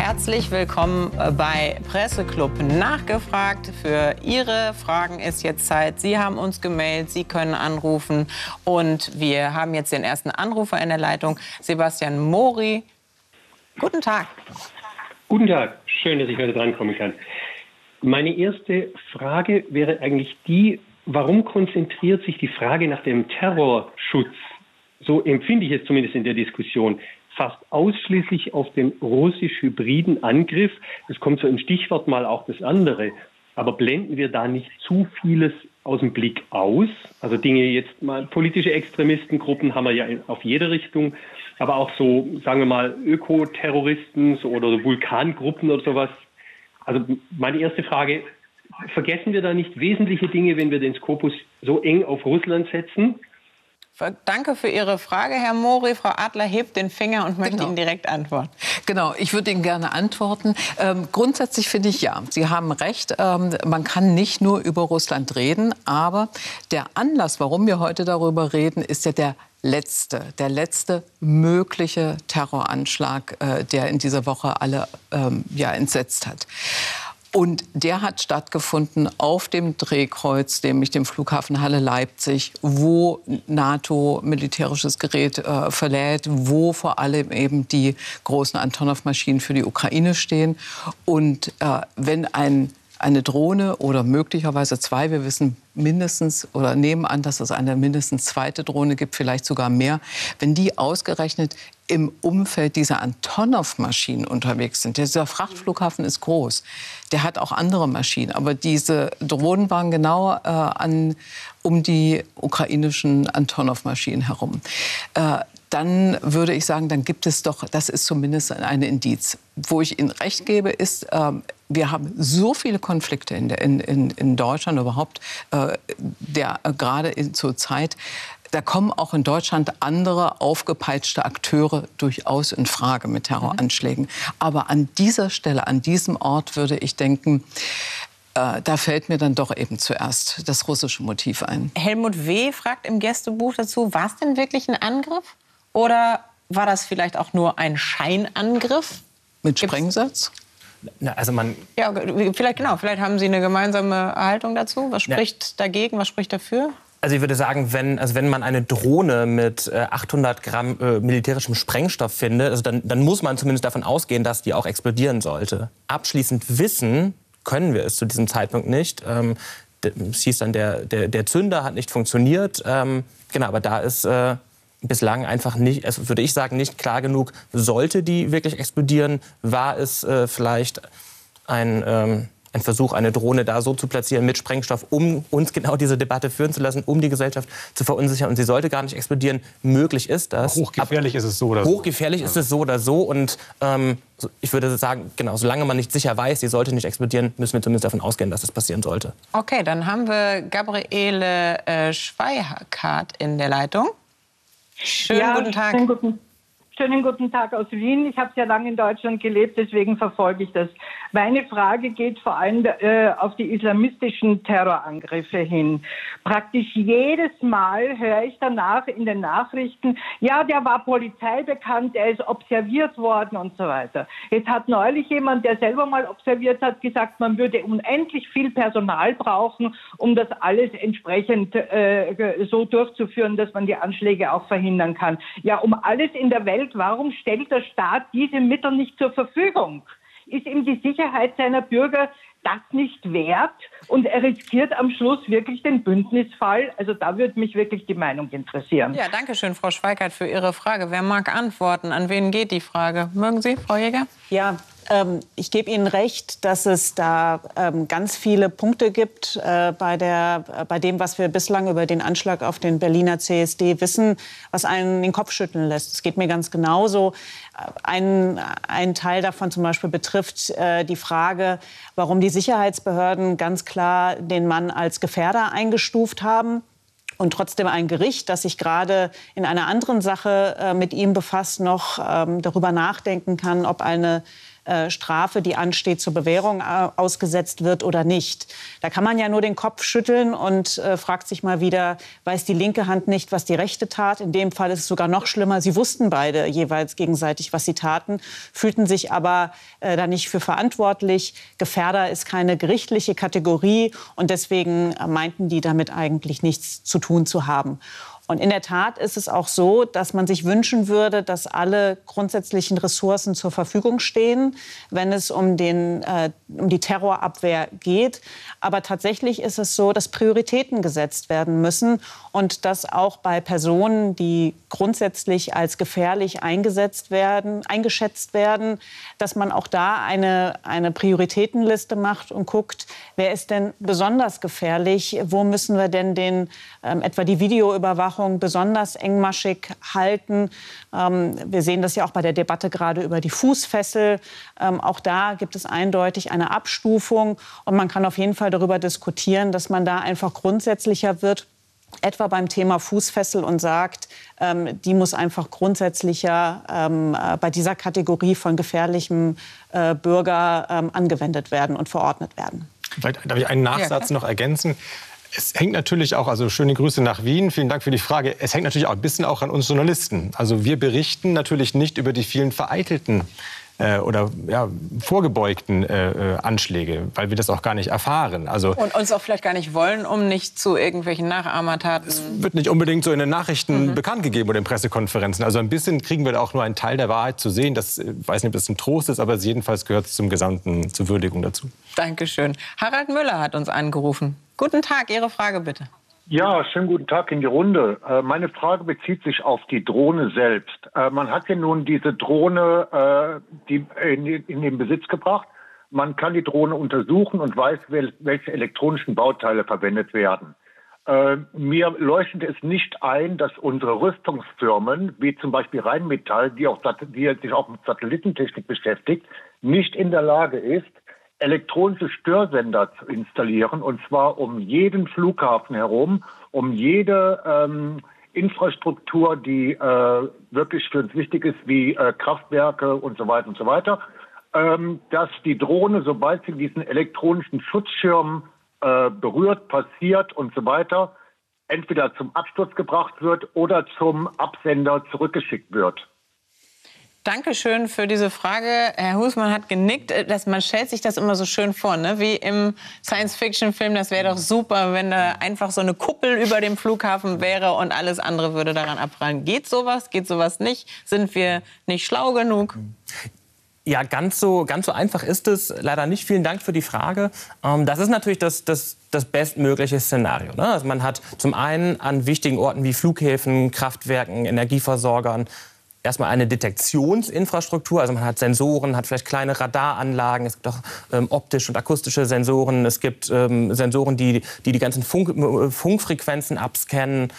Herzlich willkommen bei Presseclub Nachgefragt. Für Ihre Fragen ist jetzt Zeit. Sie haben uns gemeldet, Sie können anrufen. Und wir haben jetzt den ersten Anrufer in der Leitung, Sebastian Mori. Guten Tag. Guten Tag, schön, dass ich heute drankommen kann. Meine erste Frage wäre eigentlich die, warum konzentriert sich die Frage nach dem Terrorschutz, so empfinde ich es zumindest in der Diskussion, fast ausschließlich auf den russisch-hybriden Angriff? Es kommt so im Stichwort mal auch das andere. Aber blenden wir da nicht zu vieles aus dem Blick aus? Also Dinge jetzt mal, politische Extremistengruppen haben wir ja auf jeder Richtung, aber auch so, sagen wir mal, Ökoterroristen oder so Vulkangruppen oder sowas. Also meine erste Frage, vergessen wir da nicht wesentliche Dinge, wenn wir den Skopus so eng auf Russland setzen? Danke für Ihre Frage, Herr Mori. Frau Adler hebt den Finger und möchte Ihnen direkt antworten. Genau, ich würde Ihnen gerne antworten. Grundsätzlich finde ich, ja, Sie haben recht. Man kann nicht nur über Russland reden, aber der Anlass, warum wir heute darüber reden, ist ja der letzte mögliche Terroranschlag, der in dieser Woche alle entsetzt hat. Und der hat stattgefunden auf dem Drehkreuz, nämlich dem Flughafen Halle-Leipzig, wo NATO militärisches Gerät verlädt, wo vor allem eben die großen Antonov-Maschinen für die Ukraine stehen. Und wenn eine Drohne oder möglicherweise zwei, wir wissen mindestens oder nehmen an, dass es eine mindestens zweite Drohne gibt, vielleicht sogar mehr, wenn die ausgerechnet im Umfeld dieser Antonov-Maschinen unterwegs sind. Dieser Frachtflughafen ist groß, der hat auch andere Maschinen, aber diese Drohnen waren genau um die ukrainischen Antonov-Maschinen herum. Dann würde ich sagen, dann gibt es doch, das ist zumindest ein Indiz. Wo ich Ihnen recht gebe, ist, wir haben so viele Konflikte in Deutschland überhaupt, gerade zur Zeit. Da kommen auch in Deutschland andere aufgepeitschte Akteure durchaus in Frage mit Terroranschlägen. Aber an dieser Stelle, an diesem Ort würde ich denken, da fällt mir dann doch eben zuerst das russische Motiv ein. Helmut W. fragt im Gästebuch dazu, war es denn wirklich ein Angriff? Oder war das vielleicht auch nur ein Scheinangriff? Mit Sprengsatz? Na, also ja, vielleicht haben Sie eine gemeinsame Haltung dazu. Was spricht dagegen, was spricht dafür? Also ich würde sagen, wenn man eine Drohne mit 800 Gramm militärischem Sprengstoff findet, also dann muss man zumindest davon ausgehen, dass die auch explodieren sollte. Abschließend wissen können wir es zu diesem Zeitpunkt nicht. Es hieß dann, der Zünder hat nicht funktioniert. Genau, aber da ist bislang einfach nicht, also würde ich sagen, nicht klar genug, sollte die wirklich explodieren, war es vielleicht ein Versuch, eine Drohne da so zu platzieren mit Sprengstoff, um uns genau diese Debatte führen zu lassen, um die Gesellschaft zu verunsichern. Und sie sollte gar nicht explodieren. Möglich ist das. Hochgefährlich ist es so oder so. Hochgefährlich ist es so oder so. Und ich würde sagen, genau, solange man nicht sicher weiß, sie sollte nicht explodieren, müssen wir zumindest davon ausgehen, dass das passieren sollte. Okay, dann haben wir Gabriele Schweikart in der Leitung. Schönen guten Tag. Schönen guten Tag aus Wien. Ich habe sehr lange in Deutschland gelebt, deswegen verfolge ich das. Meine Frage geht vor allem auf die islamistischen Terrorangriffe hin. Praktisch jedes Mal höre ich danach in den Nachrichten, ja, der war Polizei bekannt, er ist observiert worden und so weiter. Jetzt hat neulich jemand, der selber mal observiert hat, gesagt, man würde unendlich viel Personal brauchen, um das alles entsprechend so durchzuführen, dass man die Anschläge auch verhindern kann. Ja, um alles in der Welt, warum stellt der Staat diese Mittel nicht zur Verfügung? Ist ihm die Sicherheit seiner Bürger das nicht wert? Und er riskiert am Schluss wirklich den Bündnisfall? Also da würde mich wirklich die Meinung interessieren. Ja, danke schön, Frau Schweikart, für Ihre Frage. Wer mag antworten? An wen geht die Frage? Mögen Sie, Frau Jäger? Ja, ich gebe Ihnen recht, dass es da ganz viele Punkte gibt bei dem, was wir bislang über den Anschlag auf den Berliner CSD wissen, was einen den Kopf schütteln lässt. Es geht mir ganz genauso. Ein Teil davon zum Beispiel betrifft die Frage, warum die Sicherheitsbehörden ganz klar den Mann als Gefährder eingestuft haben. Und trotzdem ein Gericht, das sich gerade in einer anderen Sache mit ihm befasst, noch darüber nachdenken kann, ob eine Strafe, die ansteht, zur Bewährung ausgesetzt wird oder nicht. Da kann man ja nur den Kopf schütteln und fragt sich mal wieder, weiß die linke Hand nicht, was die rechte tat? In dem Fall ist es sogar noch schlimmer. Sie wussten beide jeweils gegenseitig, was sie taten, fühlten sich aber da nicht für verantwortlich. Gefährder ist keine gerichtliche Kategorie und deswegen meinten die damit eigentlich nichts zu tun zu haben. Und in der Tat ist es auch so, dass man sich wünschen würde, dass alle grundsätzlichen Ressourcen zur Verfügung stehen, wenn es um die Terrorabwehr geht. Aber tatsächlich ist es so, dass Prioritäten gesetzt werden müssen und dass auch bei Personen, die grundsätzlich als gefährlich eingeschätzt werden, dass man auch da eine Prioritätenliste macht und guckt, wer ist denn besonders gefährlich, wo müssen wir denn etwa die Videoüberwachung besonders engmaschig halten. Wir sehen das ja auch bei der Debatte gerade über die Fußfessel. Auch da gibt es eindeutig eine Abstufung. Und man kann auf jeden Fall darüber diskutieren, dass man da einfach grundsätzlicher wird, etwa beim Thema Fußfessel, und sagt, die muss einfach grundsätzlicher bei dieser Kategorie von gefährlichem Bürger angewendet werden und verordnet werden. Vielleicht darf ich einen Nachsatz noch ergänzen. Es hängt natürlich auch, also schöne Grüße nach Wien, vielen Dank für die Frage. Es hängt natürlich auch ein bisschen auch an uns Journalisten. Also wir berichten natürlich nicht über die vielen vereitelten oder vorgebeugten Anschläge, weil wir das auch gar nicht erfahren. Also, und uns auch vielleicht gar nicht wollen, um nicht zu irgendwelchen Nachahmertaten... Es wird nicht unbedingt so in den Nachrichten bekannt gegeben oder in Pressekonferenzen. Also ein bisschen kriegen wir auch nur einen Teil der Wahrheit zu sehen. Das, ich weiß nicht, ob das ein Trost ist, aber jedenfalls gehört es zur Würdigung dazu. Dankeschön. Harald Müller hat uns angerufen. Guten Tag, Ihre Frage bitte. Ja, schönen guten Tag in die Runde. Meine Frage bezieht sich auf die Drohne selbst. Man hat ja nun diese Drohne die in den Besitz gebracht. Man kann die Drohne untersuchen und weiß, welche elektronischen Bauteile verwendet werden. Mir leuchtet es nicht ein, dass unsere Rüstungsfirmen, wie zum Beispiel Rheinmetall, die sich auch mit Satellitentechnik beschäftigt, nicht in der Lage ist, elektronische Störsender zu installieren, und zwar um jeden Flughafen herum, um jede Infrastruktur, die wirklich für uns wichtig ist, wie Kraftwerke und so weiter, dass die Drohne, sobald sie diesen elektronischen Schutzschirm berührt, passiert und so weiter, entweder zum Absturz gebracht wird oder zum Absender zurückgeschickt wird. Dankeschön für diese Frage. Herr Husmann hat genickt. Man stellt sich das immer so schön vor, ne? Wie im Science-Fiction-Film. Das wäre doch super, wenn da einfach so eine Kuppel über dem Flughafen wäre und alles andere würde daran abprallen. Geht sowas? Geht sowas nicht? Sind wir nicht schlau genug? Ja, ganz so einfach ist es leider nicht. Vielen Dank für die Frage. Das ist natürlich das bestmögliche Szenario, ne? Also man hat zum einen an wichtigen Orten wie Flughäfen, Kraftwerken, Energieversorgern erstmal eine Detektionsinfrastruktur. Also man hat Sensoren, hat vielleicht kleine Radaranlagen, es gibt auch optische und akustische Sensoren, es gibt Sensoren, die ganzen Funkfrequenzen abscannen.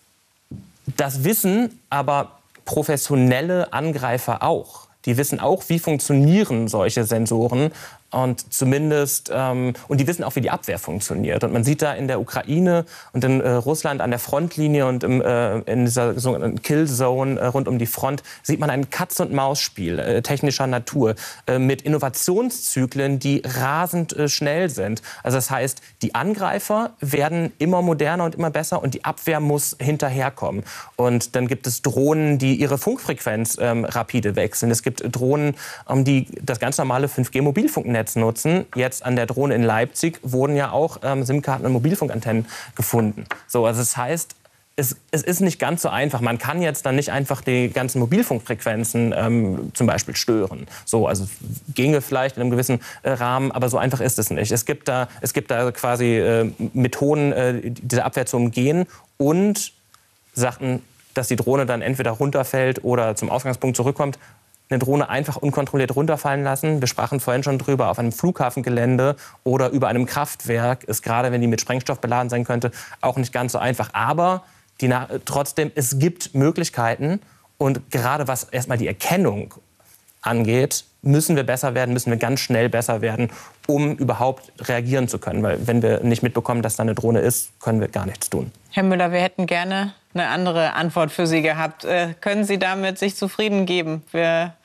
Das wissen aber professionelle Angreifer auch. Die wissen auch, wie funktionieren solche Sensoren und zumindest und die wissen auch, wie die Abwehr funktioniert. Und man sieht da in der Ukraine und in Russland an der Frontlinie und in dieser sogenannten Killzone rund um die Front sieht man ein Katz-und-Maus-Spiel technischer Natur mit Innovationszyklen, die rasend schnell sind. Also das heißt, die Angreifer werden immer moderner und immer besser und die Abwehr muss hinterherkommen. Und dann gibt es Drohnen, die ihre Funkfrequenz rapide wechseln. Es gibt Drohnen, die das ganz normale 5G-Mobilfunknetz nutzen. Jetzt an der Drohne in Leipzig wurden ja auch SIM-Karten und Mobilfunkantennen gefunden. So, also das heißt, es ist nicht ganz so einfach. Man kann jetzt dann nicht einfach die ganzen Mobilfunkfrequenzen zum Beispiel stören. So, also ginge vielleicht in einem gewissen Rahmen, aber so einfach ist es nicht. Es gibt da quasi Methoden, diese Abwehr zu umgehen und sagten, dass die Drohne dann entweder runterfällt oder zum Ausgangspunkt zurückkommt. Eine Drohne einfach unkontrolliert runterfallen lassen. Wir sprachen vorhin schon drüber, auf einem Flughafengelände oder über einem Kraftwerk ist, gerade wenn die mit Sprengstoff beladen sein könnte, auch nicht ganz so einfach. Aber trotzdem, es gibt Möglichkeiten und gerade was erstmal die Erkennung angeht, müssen wir besser werden, müssen wir ganz schnell besser werden, um überhaupt reagieren zu können. Weil wenn wir nicht mitbekommen, dass da eine Drohne ist, können wir gar nichts tun. Herr Müller, wir hätten gerne eine andere Antwort für Sie gehabt. Können Sie damit sich zufrieden geben? Wir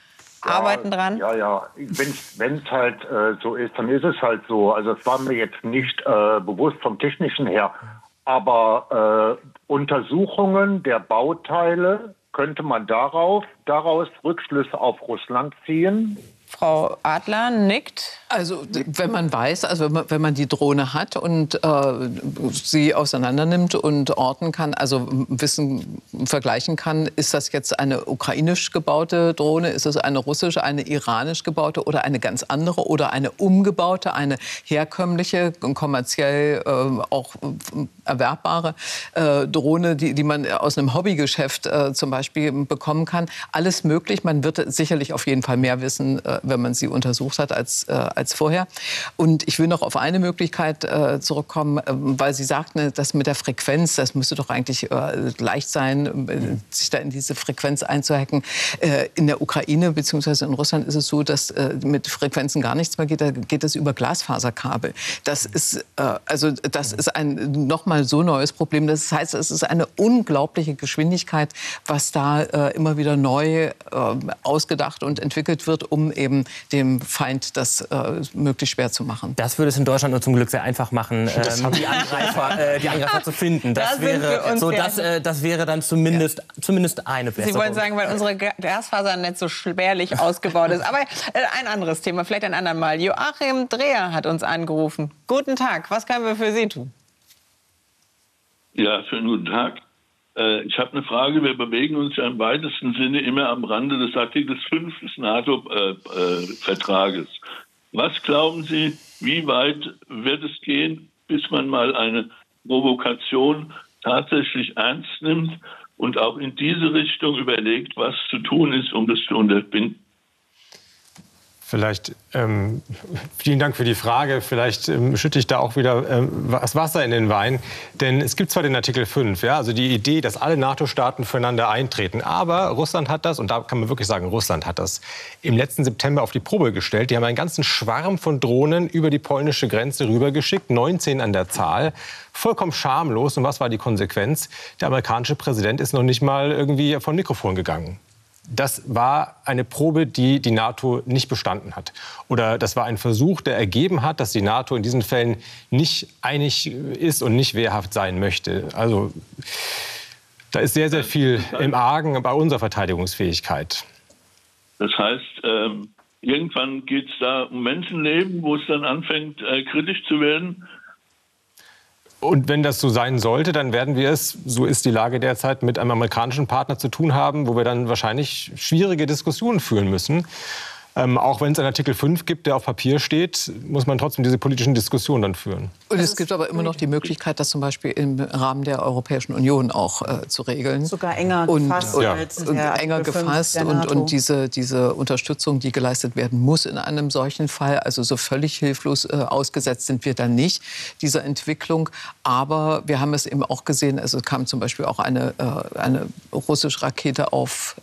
arbeiten dran. Ja. Wenn es halt so ist, dann ist es halt so. Also es war mir jetzt nicht bewusst vom Technischen her. Aber Untersuchungen der Bauteile, könnte man daraus Rückschlüsse auf Russland ziehen? Frau Adler nickt. Also wenn man weiß, also wenn man die Drohne hat und sie auseinander nimmt und orten kann, also vergleichen kann, ist das jetzt eine ukrainisch gebaute Drohne, ist es eine russische, eine iranisch gebaute oder eine ganz andere oder eine umgebaute, eine herkömmliche, kommerziell auch erwerbbare Drohne, die man aus einem Hobbygeschäft zum Beispiel bekommen kann. Alles möglich. Man wird sicherlich auf jeden Fall mehr wissen, wenn man sie untersucht hat, als vorher. Und ich will noch auf eine Möglichkeit zurückkommen, weil Sie sagten, das mit der Frequenz, das müsste doch eigentlich leicht sein, sich da in diese Frequenz einzuhacken. In der Ukraine bzw. in Russland ist es so, dass mit Frequenzen gar nichts mehr geht. Da geht es über Glasfaserkabel. Das ist ein nochmal so neues Problem. Das heißt, es ist eine unglaubliche Geschwindigkeit, was da immer wieder neu ausgedacht und entwickelt wird, um eben dem Feind das möglichst schwer zu machen. Das würde es in Deutschland nur zum Glück sehr einfach machen, die Angreifer zu finden. Das wäre dann zumindest eine Besserung. Sie wollen sagen, weil unsere Glasfasernetz so spärlich ausgebaut ist. Aber ein anderes Thema, vielleicht ein andermal. Joachim Dreher hat uns angerufen. Guten Tag, was können wir für Sie tun? Ja, schönen guten Tag. Ich habe eine Frage. Wir bewegen uns ja im weitesten Sinne immer am Rande des Artikels 5 des NATO-Vertrages. Was glauben Sie, wie weit wird es gehen, bis man mal eine Provokation tatsächlich ernst nimmt und auch in diese Richtung überlegt, was zu tun ist, um das zu unterbinden? Vielleicht, vielen Dank für die Frage. Vielleicht schütte ich da auch wieder das Wasser in den Wein. Denn es gibt zwar den Artikel 5, ja, also die Idee, dass alle NATO-Staaten füreinander eintreten. Aber Russland hat das, und da kann man wirklich sagen, Russland hat das im letzten September auf die Probe gestellt. Die haben einen ganzen Schwarm von Drohnen über die polnische Grenze rübergeschickt, 19 an der Zahl. Vollkommen schamlos. Und was war die Konsequenz? Der amerikanische Präsident ist noch nicht mal irgendwie vor ein Mikrofon gegangen. Das war eine Probe, die die NATO nicht bestanden hat. Oder das war ein Versuch, der ergeben hat, dass die NATO in diesen Fällen nicht einig ist und nicht wehrhaft sein möchte. Also da ist sehr, sehr viel im Argen bei unserer Verteidigungsfähigkeit. Das heißt, irgendwann geht es da um Menschenleben, wo es dann anfängt, kritisch zu werden. Und wenn das so sein sollte, dann werden wir es, so ist die Lage derzeit, mit einem amerikanischen Partner zu tun haben, wo wir dann wahrscheinlich schwierige Diskussionen führen müssen. Auch wenn es einen Artikel 5 gibt, der auf Papier steht, muss man trotzdem diese politischen Diskussionen dann führen. Und es gibt aber immer noch die Möglichkeit, das zum Beispiel im Rahmen der Europäischen Union auch zu regeln. Sogar enger gefasst als der enger gefasst der NATO. Und diese Unterstützung, die geleistet werden muss in einem solchen Fall, also so völlig hilflos ausgesetzt sind wir dann nicht dieser Entwicklung. Aber wir haben es eben auch gesehen, also es kam zum Beispiel auch eine russische Rakete auf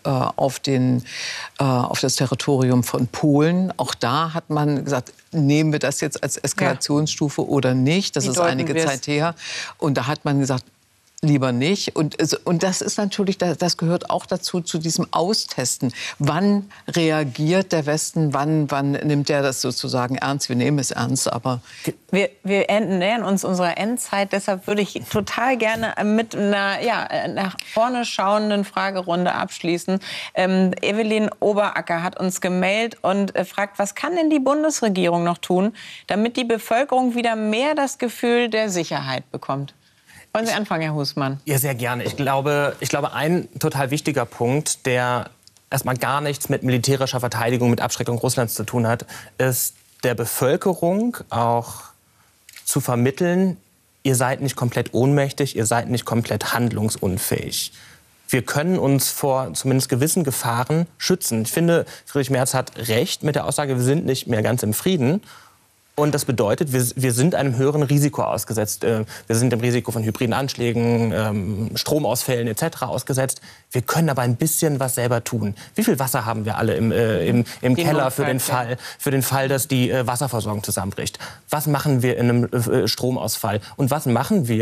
das Territorium von Polen. Auch da hat man gesagt, nehmen wir das jetzt als Eskalationsstufe oder nicht? Das ist einige Zeit her. Und da hat man gesagt, lieber nicht. Und das ist natürlich, das gehört auch dazu, zu diesem Austesten. Wann reagiert der Westen? Wann nimmt er das sozusagen ernst? Wir nehmen es ernst, aber... Wir nähern uns unserer Endzeit. Deshalb würde ich total gerne mit einer nach vorne schauenden Fragerunde abschließen. Evelyn Oberacker hat uns gemeldet und fragt, was kann denn die Bundesregierung noch tun, damit die Bevölkerung wieder mehr das Gefühl der Sicherheit bekommt? Wollen Sie anfangen, Herr Husmann? Ja, sehr gerne. Ich glaube, ein total wichtiger Punkt, der erstmal gar nichts mit militärischer Verteidigung, mit Abschreckung Russlands zu tun hat, ist der Bevölkerung auch zu vermitteln, ihr seid nicht komplett ohnmächtig, ihr seid nicht komplett handlungsunfähig. Wir können uns vor zumindest gewissen Gefahren schützen. Ich finde, Friedrich Merz hat recht mit der Aussage, wir sind nicht mehr ganz im Frieden. Und das bedeutet, wir sind einem höheren Risiko ausgesetzt. Wir sind dem Risiko von hybriden Anschlägen, Stromausfällen etc. ausgesetzt. Wir können aber ein bisschen was selber tun. Wie viel Wasser haben wir alle im Keller für den Fall, dass die Wasserversorgung zusammenbricht? Was machen wir in einem Stromausfall? Und was machen wir,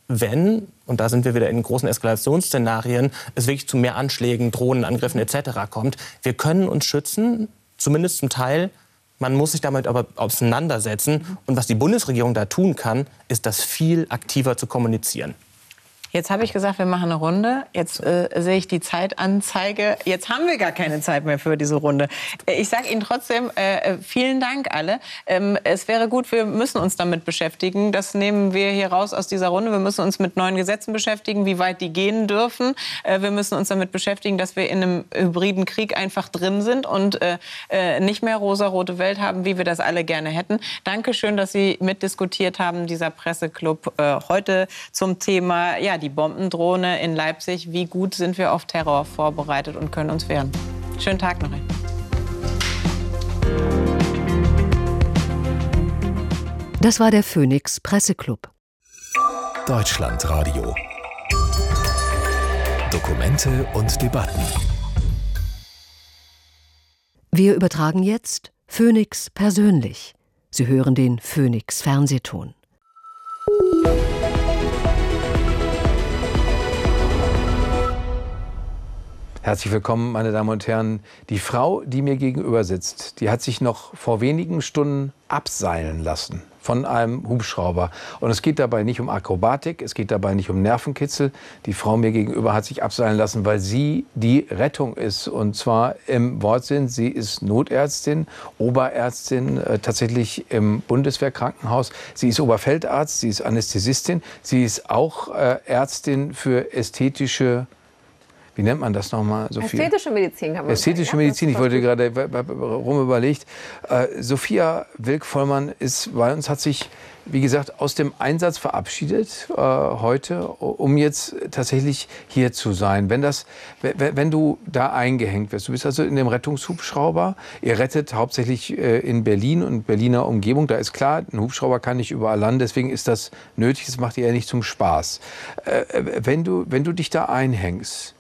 wenn, und da sind wir wieder in großen Eskalationsszenarien, es wirklich zu mehr Anschlägen, Drohnenangriffen etc. kommt. Wir können uns schützen, zumindest zum Teil. Man muss sich damit aber auseinandersetzen. Und was die Bundesregierung da tun kann, ist, das viel aktiver zu kommunizieren. Jetzt habe ich gesagt, wir machen eine Runde. Jetzt sehe ich die Zeitanzeige. Jetzt haben wir gar keine Zeit mehr für diese Runde. Ich sage Ihnen trotzdem vielen Dank alle. Es wäre gut, wir müssen uns damit beschäftigen. Das nehmen wir hier raus aus dieser Runde. Wir müssen uns mit neuen Gesetzen beschäftigen, wie weit die gehen dürfen. Wir müssen uns damit beschäftigen, dass wir in einem hybriden Krieg einfach drin sind und nicht mehr rosarote Welt haben, wie wir das alle gerne hätten. Dankeschön, dass Sie mitdiskutiert haben, dieser Presseclub heute zum Thema die Bombendrohne in Leipzig. Wie gut sind wir auf Terror vorbereitet und können uns wehren? Schönen Tag noch. Das war der Phoenix Presseclub. Deutschlandradio. Dokumente und Debatten. Wir übertragen jetzt Phoenix persönlich. Sie hören den Phoenix Fernsehton. Herzlich willkommen, meine Damen und Herren. Die Frau, die mir gegenüber sitzt, die hat sich noch vor wenigen Stunden abseilen lassen von einem Hubschrauber. Und es geht dabei nicht um Akrobatik, es geht dabei nicht um Nervenkitzel. Die Frau mir gegenüber hat sich abseilen lassen, weil sie die Rettung ist. Und zwar im Wortsinn, sie ist Notärztin, Oberärztin, tatsächlich im Bundeswehrkrankenhaus. Sie ist Oberfeldarzt, sie ist Anästhesistin, sie ist auch Ärztin für ästhetische, wie nennt man das nochmal, Sophia? Ästhetische Medizin kann man Ästhetische sagen, Medizin, ich wollte gerade überlegt. Sophia Wilk-Vollmann ist bei uns, hat sich, wie gesagt, aus dem Einsatz verabschiedet heute, um jetzt tatsächlich hier zu sein. Wenn du da eingehängt wirst, du bist also in dem Rettungshubschrauber, ihr rettet hauptsächlich in Berlin und Berliner Umgebung, da ist klar, ein Hubschrauber kann nicht überall landen, deswegen ist das nötig, das macht ihr ja nicht zum Spaß. Wenn du dich da einhängst,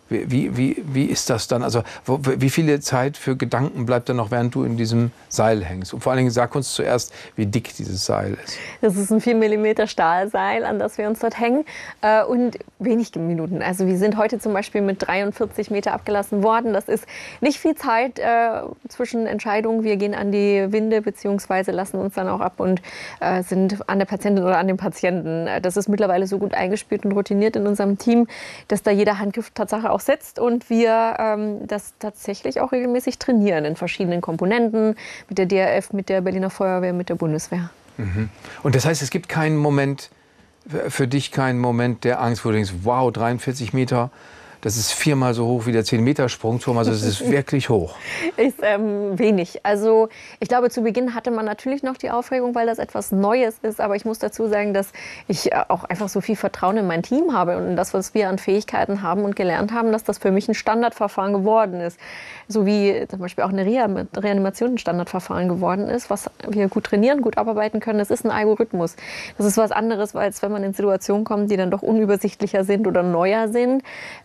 wie ist das dann? Also wie viel Zeit für Gedanken bleibt da noch, während du in diesem Seil hängst? Und vor allen Dingen sag uns zuerst, wie dick dieses Seil ist. Das ist ein 4 mm Stahlseil, an das wir uns dort hängen. Und wenig Minuten. Also wir sind heute zum Beispiel mit 43 Meter abgelassen worden. Das ist nicht viel Zeit zwischen Entscheidungen. Wir gehen an die Winde bzw. lassen uns dann auch ab und sind an der Patientin oder an dem Patienten. Das ist mittlerweile so gut eingespielt und routiniert in unserem Team, dass da jeder Handgriff Tatsache auch setzt und wir das tatsächlich auch regelmäßig trainieren in verschiedenen Komponenten, mit der DRF, mit der Berliner Feuerwehr, mit der Bundeswehr. Mhm. Und das heißt, es gibt keinen Moment, für dich keinen Moment der Angst, wo du denkst, wow, 43 Meter, das ist 4-mal so hoch wie der 10-Meter-Sprungturm, also es ist wirklich hoch. Ist wenig. Also ich glaube, zu Beginn hatte man natürlich noch die Aufregung, weil das etwas Neues ist. Aber ich muss dazu sagen, dass ich auch einfach so viel Vertrauen in mein Team habe und in das, was wir an Fähigkeiten haben und gelernt haben, dass das für mich ein Standardverfahren geworden ist. So wie zum Beispiel auch eine Reanimation ein Standardverfahren geworden ist, was wir gut trainieren, gut abarbeiten können. Das ist ein Algorithmus. Das ist was anderes, als wenn man in Situationen kommt, die dann doch unübersichtlicher sind oder neuer sind.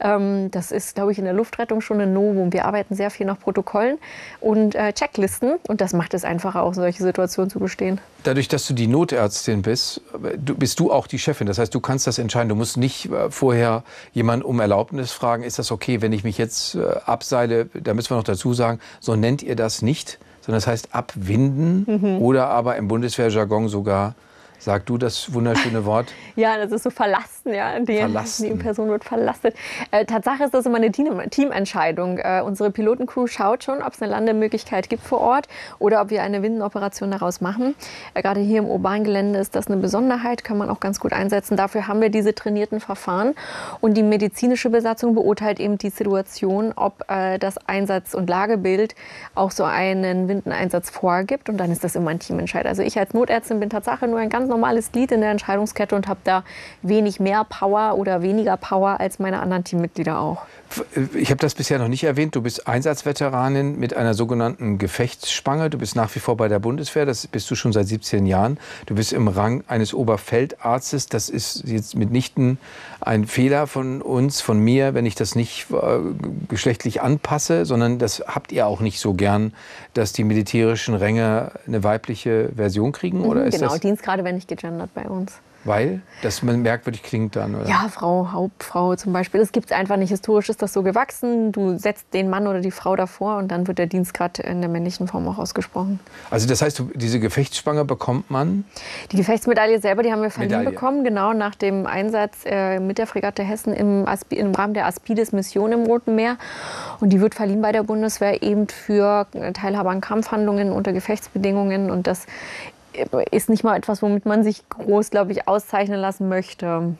Das ist, glaube ich, in der Luftrettung schon ein Novum. Wir arbeiten sehr viel nach Protokollen und Checklisten. Und das macht es einfacher, auch solche Situationen zu bestehen. Dadurch, dass du die Notärztin bist, bist du auch die Chefin. Das heißt, du kannst das entscheiden. Du musst nicht vorher jemanden um Erlaubnis fragen. Ist das okay, wenn ich mich jetzt abseile? Da müssen wir noch dazu sagen, so nennt ihr das nicht, sondern das heißt abwinden oder aber im Bundeswehrjargon sogar. Sag du das wunderschöne Wort? Ja, das ist so verlassen, ja. Die Person wird verlastet. Tatsache ist das immer eine Teamentscheidung. Unsere Pilotencrew schaut schon, ob es eine Landemöglichkeit gibt vor Ort oder ob wir eine Windenoperation daraus machen. Gerade hier im urbanen Gelände ist das eine Besonderheit, kann man auch ganz gut einsetzen. Dafür haben wir diese trainierten Verfahren. Und die medizinische Besatzung beurteilt eben die Situation, ob das Einsatz- und Lagebild auch so einen Windeneinsatz vorgibt. Und dann ist das immer ein Teamentscheid. Also ich als Notärztin bin Tatsache nur ein ganz normales Glied in der Entscheidungskette und habe da wenig mehr Power oder weniger Power als meine anderen Teammitglieder auch. Ich habe das bisher noch nicht erwähnt. Du bist Einsatzveteranin mit einer sogenannten Gefechtsspange. Du bist nach wie vor bei der Bundeswehr. Das bist du schon seit 17 Jahren. Du bist im Rang eines Oberfeldarztes. Das ist jetzt mitnichten ein Fehler von uns, von mir, wenn ich das nicht geschlechtlich anpasse, sondern das habt ihr auch nicht so gern, dass die militärischen Ränge eine weibliche Version kriegen? Oder ist genau, das Dienstgrade werden nicht gegendert bei uns. Weil das merkwürdig klingt dann, oder? Ja, Frau, Hauptfrau zum Beispiel. Das gibt es einfach nicht. Historisch ist das so gewachsen. Du setzt den Mann oder die Frau davor und dann wird der Dienstgrad in der männlichen Form auch ausgesprochen. Also das heißt, diese Gefechtsspange bekommt man? Die Gefechtsmedaille selber, die haben wir verliehen bekommen, genau nach dem Einsatz mit der Fregatte Hessen im Rahmen der Aspides-Mission im Roten Meer. Und die wird verliehen bei der Bundeswehr eben für Teilhabe an Kampfhandlungen unter Gefechtsbedingungen. Und das ist nicht mal etwas, womit man sich groß, glaube ich, auszeichnen lassen möchte.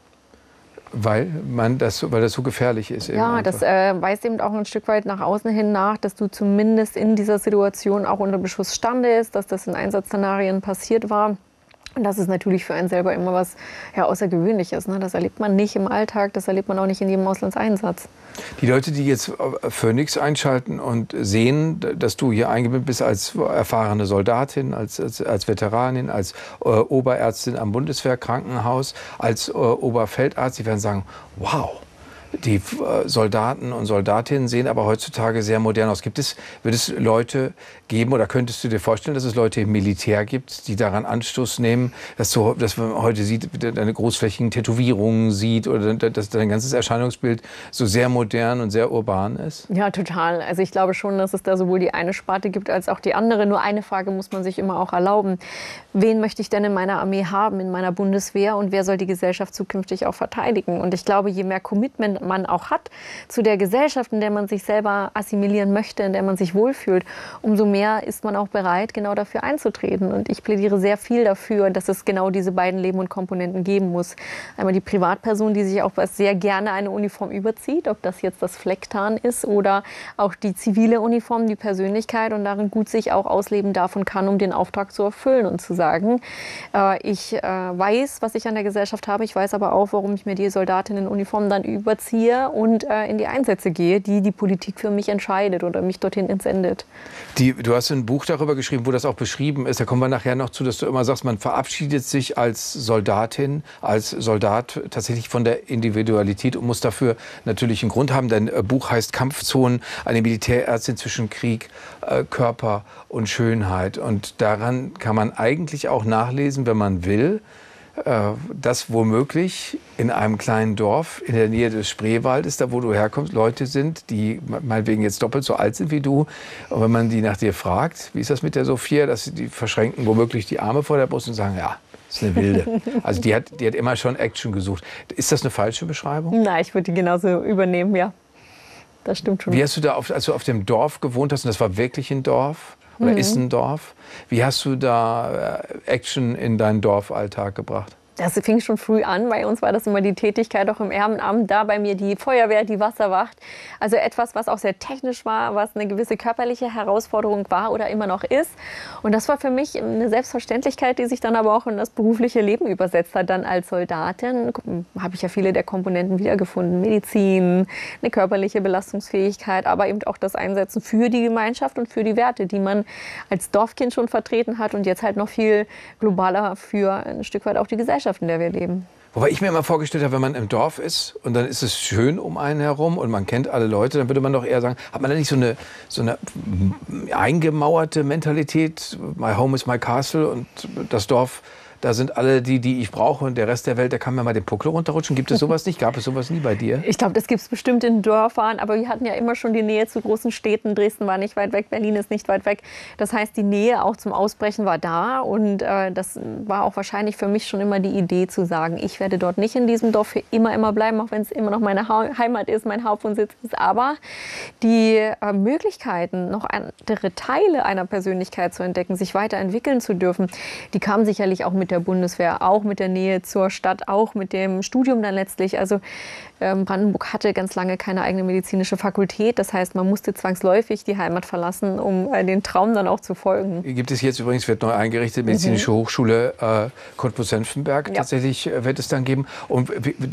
Weil das so gefährlich ist. Ja, das weist eben auch ein Stück weit nach außen hin nach, dass du zumindest in dieser Situation auch unter Beschuss standest, dass das in Einsatzszenarien passiert war. Und das ist natürlich für einen selber immer was Außergewöhnliches. Ne? Das erlebt man nicht im Alltag, das erlebt man auch nicht in jedem Auslandseinsatz. Die Leute, die jetzt Phoenix einschalten und sehen, dass du hier eingebettet bist als erfahrene Soldatin, als Veteranin, als Oberärztin am Bundeswehrkrankenhaus, als Oberfeldarzt, die werden sagen, wow. Die Soldaten und Soldatinnen sehen aber heutzutage sehr modern aus. Wird es Leute geben oder könntest du dir vorstellen, dass es Leute im Militär gibt, die daran Anstoß nehmen, dass man heute sieht, deine großflächigen Tätowierungen sieht oder dass dein ganzes Erscheinungsbild so sehr modern und sehr urban ist? Ja, total. Also ich glaube schon, dass es da sowohl die eine Sparte gibt als auch die andere. Nur eine Frage muss man sich immer auch erlauben. Wen möchte ich denn in meiner Armee haben, in meiner Bundeswehr und wer soll die Gesellschaft zukünftig auch verteidigen? Und ich glaube, je mehr Commitment man auch hat zu der Gesellschaft, in der man sich selber assimilieren möchte, in der man sich wohlfühlt, umso mehr ist man auch bereit, genau dafür einzutreten. Und ich plädiere sehr viel dafür, dass es genau diese beiden Leben und Komponenten geben muss. Einmal die Privatperson, die sich auch sehr gerne eine Uniform überzieht, ob das jetzt das Flecktarn ist oder auch die zivile Uniform, die Persönlichkeit und darin gut sich auch ausleben darf und kann, um den Auftrag zu erfüllen und zu sagen, ich weiß, was ich an der Gesellschaft habe, ich weiß aber auch, warum ich mir die Soldatinnenuniform dann überziehe und in die Einsätze gehe, die Politik für mich entscheidet oder mich dorthin entsendet. Du hast ein Buch darüber geschrieben, wo das auch beschrieben ist. Da kommen wir nachher noch zu, dass du immer sagst, man verabschiedet sich als Soldatin, als Soldat tatsächlich von der Individualität und muss dafür natürlich einen Grund haben. Dein Buch heißt Kampfzonen, eine Militärärztin zwischen Krieg, Körper und Schönheit. Und daran kann man eigentlich auch nachlesen, wenn man will, dass womöglich in einem kleinen Dorf in der Nähe des Spreewaldes, da wo du herkommst, Leute sind, die meinetwegen jetzt doppelt so alt sind wie du. Und wenn man die nach dir fragt, wie ist das mit der Sophia, dass die verschränken womöglich die Arme vor der Brust und sagen, ja, das ist eine Wilde. Also die hat immer schon Action gesucht. Ist das eine falsche Beschreibung? Nein, ich würde die genauso übernehmen, ja. Das stimmt schon. Wie hast du da, als du auf dem Dorf gewohnt hast, und das war wirklich ein Dorf, oder ist ein Dorf, wie hast du da Action in deinen Dorfalltag gebracht? Das fing schon früh an. Bei uns war das immer die Tätigkeit auch im Ehrenamt. Da bei mir die Feuerwehr, die Wasserwacht. Also etwas, was auch sehr technisch war, was eine gewisse körperliche Herausforderung war oder immer noch ist. Und das war für mich eine Selbstverständlichkeit, die sich dann aber auch in das berufliche Leben übersetzt hat. Dann als Soldatin habe ich ja viele der Komponenten wiedergefunden. Medizin, eine körperliche Belastungsfähigkeit, aber eben auch das Einsetzen für die Gemeinschaft und für die Werte, die man als Dorfkind schon vertreten hat und jetzt halt noch viel globaler für ein Stück weit auch die Gesellschaft, in der wir leben. Wobei ich mir immer vorgestellt habe, wenn man im Dorf ist und dann ist es schön um einen herum und man kennt alle Leute, dann würde man doch eher sagen, hat man da nicht so eine eingemauerte Mentalität, my home is my castle und das Dorf, da sind alle die ich brauche und der Rest der Welt, da kann mir mal den Puckel runterrutschen. Gibt es sowas nicht? Gab es sowas nie bei dir? Ich glaube, das gibt es bestimmt in Dörfern, aber wir hatten ja immer schon die Nähe zu großen Städten. Dresden war nicht weit weg, Berlin ist nicht weit weg. Das heißt, die Nähe auch zum Ausbrechen war da und das war auch wahrscheinlich für mich schon immer die Idee zu sagen, ich werde dort nicht in diesem Dorf für immer bleiben, auch wenn es immer noch meine Heimat ist, mein Hauptwohnsitz ist. Aber die Möglichkeiten, noch andere Teile einer Persönlichkeit zu entdecken, sich weiterentwickeln zu dürfen, die kamen sicherlich auch mit der Bundeswehr, auch mit der Nähe zur Stadt, auch mit dem Studium dann letztlich. Also Brandenburg hatte ganz lange keine eigene medizinische Fakultät. Das heißt, man musste zwangsläufig die Heimat verlassen, um den Traum dann auch zu folgen. Gibt es jetzt übrigens, wird neu eingerichtet, Medizinische Hochschule Cottbus-Senftenberg. Ja. Tatsächlich wird es dann geben. Und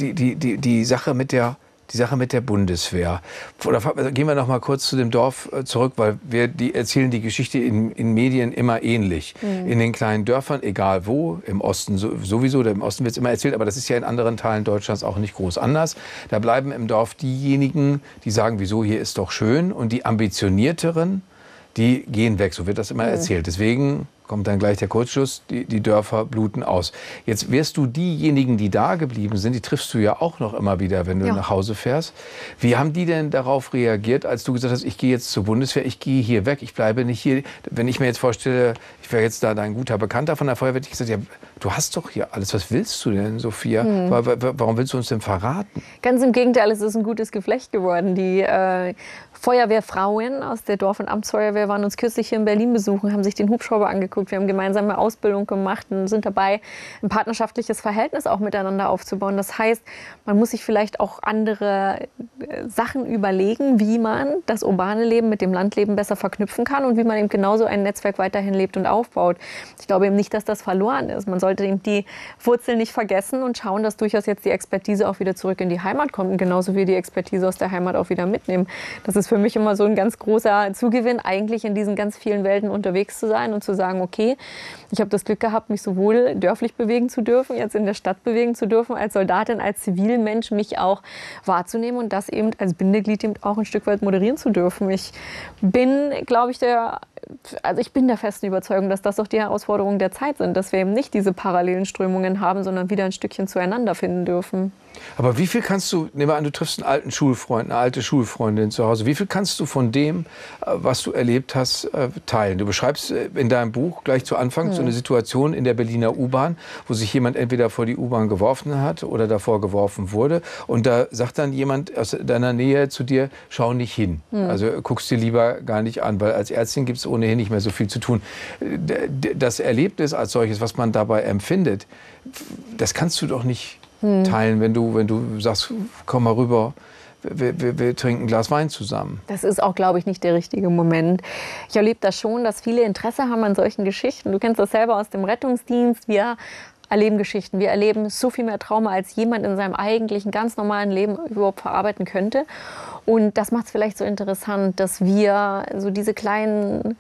die Sache mit der Bundeswehr. Oder gehen wir noch mal kurz zu dem Dorf zurück, weil die erzählen die Geschichte in Medien immer ähnlich. In den kleinen Dörfern, egal wo, im Osten sowieso, im Osten wird es immer erzählt, aber das ist ja in anderen Teilen Deutschlands auch nicht groß anders. Da bleiben im Dorf diejenigen, die sagen, wieso, hier ist doch schön, und die Ambitionierteren, die gehen weg, so wird das immer erzählt. Deswegen kommt dann gleich der Kurzschluss, die Dörfer bluten aus. Jetzt wärst du diejenigen, die da geblieben sind, die triffst du ja auch noch immer wieder, wenn du nach Hause fährst. Wie haben die denn darauf reagiert, als du gesagt hast, ich gehe jetzt zur Bundeswehr, ich gehe hier weg, ich bleibe nicht hier? Wenn ich mir jetzt vorstelle, ich wäre jetzt da dein guter Bekannter von der Feuerwehr, hätte ich gesagt, ja, du hast doch hier alles, was willst du denn, Sophia? Warum willst du uns denn verraten? Ganz im Gegenteil, es ist ein gutes Geflecht geworden. Die Feuerwehrfrauen aus der Dorf- und Amtsfeuerwehr waren uns kürzlich hier in Berlin besuchen, haben sich den Hubschrauber angeguckt. Wir haben gemeinsame Ausbildung gemacht und sind dabei, ein partnerschaftliches Verhältnis auch miteinander aufzubauen. Das heißt, man muss sich vielleicht auch andere Sachen überlegen, wie man das urbane Leben mit dem Landleben besser verknüpfen kann und wie man eben genauso ein Netzwerk weiterhin lebt und aufbaut. Ich glaube eben nicht, dass das verloren ist. Man sollte eben die Wurzeln nicht vergessen und schauen, dass durchaus jetzt die Expertise auch wieder zurück in die Heimat kommt und genauso wie die Expertise aus der Heimat auch wieder mitnehmen. Das ist für mich immer so ein ganz großer Zugewinn, eigentlich in diesen ganz vielen Welten unterwegs zu sein und zu sagen, okay, ich habe das Glück gehabt, mich sowohl dörflich bewegen zu dürfen, jetzt in der Stadt bewegen zu dürfen, als Soldatin, als Zivilmensch mich auch wahrzunehmen und das eben als Bindeglied eben auch ein Stück weit moderieren zu dürfen. Ich bin, glaube ich, ich bin der festen Überzeugung, dass das auch die Herausforderungen der Zeit sind, dass wir eben nicht diese parallelen Strömungen haben, sondern wieder ein Stückchen zueinander finden dürfen. Aber wie viel kannst du, nehmen wir an, du triffst einen alten Schulfreund, eine alte Schulfreundin zu Hause, wie viel kannst du von dem, was du erlebt hast, teilen? Du beschreibst in deinem Buch gleich zu Anfang so eine Situation in der Berliner U-Bahn, wo sich jemand entweder vor die U-Bahn geworfen hat oder davor geworfen wurde. Und da sagt dann jemand aus deiner Nähe zu dir, schau nicht hin. Also guckst dir lieber gar nicht an, weil als Ärztin gibt es ohnehin nicht mehr so viel zu tun. Das Erlebnis als solches, was man dabei empfindet, das kannst du doch nicht teilen, wenn du sagst, komm mal rüber, wir trinken ein Glas Wein zusammen. Das ist auch, glaube ich, nicht der richtige Moment. Ich erlebe das schon, dass viele Interesse haben an solchen Geschichten. Du kennst das selber aus dem Rettungsdienst. Wir erleben Geschichten. Wir erleben so viel mehr Trauma, als jemand in seinem eigentlichen, ganz normalen Leben überhaupt verarbeiten könnte. Und das macht es vielleicht so interessant, dass wir so diese kleinen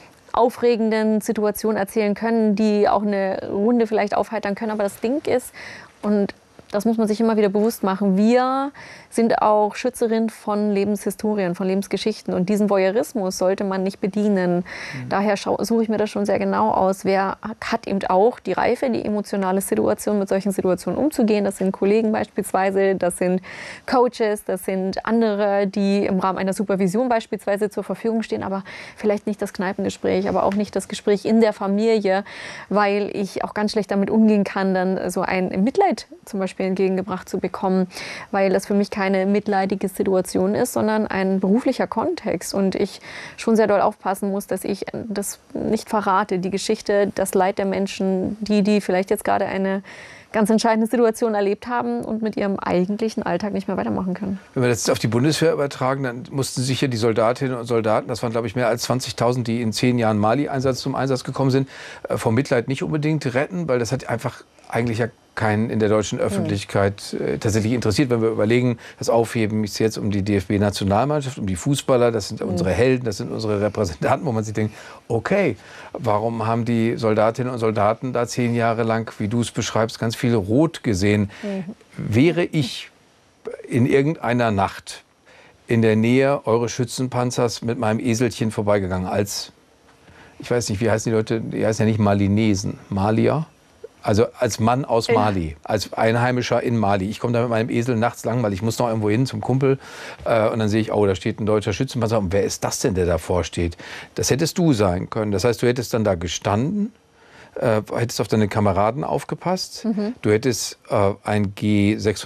aufregenden Situationen erzählen können, die auch eine Runde vielleicht aufheitern können. Aber das Ding ist, und das muss man sich immer wieder bewusst machen, wir sind auch Schützerin von Lebenshistorien, von Lebensgeschichten. Und diesen Voyeurismus sollte man nicht bedienen. Daher suche ich mir das schon sehr genau aus. Wer hat eben auch die Reife, die emotionale Situation, mit solchen Situationen umzugehen? Das sind Kollegen beispielsweise, das sind Coaches, das sind andere, die im Rahmen einer Supervision beispielsweise zur Verfügung stehen, aber vielleicht nicht das Kneipengespräch, aber auch nicht das Gespräch in der Familie, weil ich auch ganz schlecht damit umgehen kann, dann so ein Mitleid zum Beispiel entgegengebracht zu bekommen, weil das für mich keine mitleidige Situation ist, sondern ein beruflicher Kontext und ich schon sehr doll aufpassen muss, dass ich das nicht verrate, die Geschichte, das Leid der Menschen, die vielleicht jetzt gerade eine ganz entscheidende Situation erlebt haben und mit ihrem eigentlichen Alltag nicht mehr weitermachen können. Wenn wir das jetzt auf die Bundeswehr übertragen, dann mussten sich ja die Soldatinnen und Soldaten, das waren glaube ich mehr als 20.000, die in 10 Jahren Mali-Einsatz zum Einsatz gekommen sind, vom Mitleid nicht unbedingt retten, weil das hat einfach eigentlich ja keinen in der deutschen Öffentlichkeit tatsächlich interessiert. Wenn wir überlegen, das Aufheben ist jetzt um die DFB-Nationalmannschaft, um die Fußballer, das sind unsere Helden, das sind unsere Repräsentanten, wo man sich denkt, okay, warum haben die Soldatinnen und Soldaten da 10 Jahre lang, wie du es beschreibst, ganz viel Rot gesehen? Wäre ich in irgendeiner Nacht in der Nähe eures Schützenpanzers mit meinem Eselchen vorbeigegangen als, ich weiß nicht, wie heißen die Leute, die heißen ja nicht Malinesen, Malier? Also als Mann aus Mali, als Einheimischer in Mali. Ich komme da mit meinem Esel nachts lang, weil ich muss noch irgendwo hin zum Kumpel. Und dann sehe ich, oh, da steht ein deutscher Schützenpanzer. Und wer ist das denn, der davor steht? Das hättest du sein können. Das heißt, du hättest dann da gestanden, hättest auf deine Kameraden aufgepasst. Du hättest ein G6